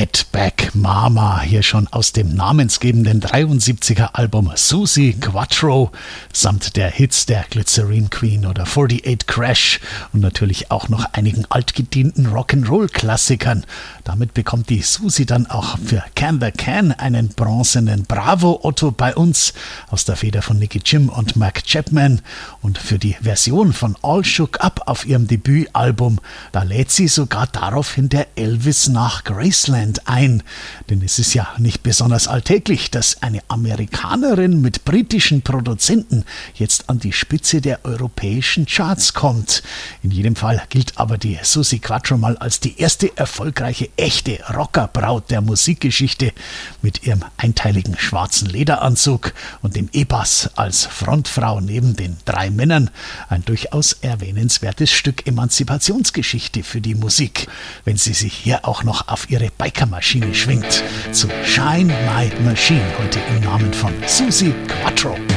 Fatback Mama, hier schon aus dem namensgebenden 73er Album Suzi Quatro, samt der Hits der Glycerine Queen oder 48 Crash und natürlich auch noch einigen altgedienten Rock'n'Roll-Klassikern. Damit bekommt die Susi dann auch für Can the Can einen bronzenen Bravo-Otto bei uns aus der Feder von Nicky Jim und Mark Chapman. Und für die Version von All Shook Up auf ihrem Debütalbum, da lädt sie sogar daraufhin der Elvis nach Graceland ein. Denn es ist ja nicht besonders alltäglich, dass eine Amerikanerin mit britischen Produzenten jetzt an die Spitze der europäischen Charts kommt. In jedem Fall gilt aber die Suzi Quatro mal als die erste erfolgreiche echte Rockerbraut der Musikgeschichte mit ihrem einteiligen schwarzen Lederanzug und dem E-Bass als Frontfrau neben den 3 Männern. Ein durchaus erwähnenswertes Stück Emanzipationsgeschichte für die Musik, wenn sie sich hier auch noch auf ihre Bikermaschine schwingt. Zu Shine My Machine, heute im Namen von Suzi Quatro.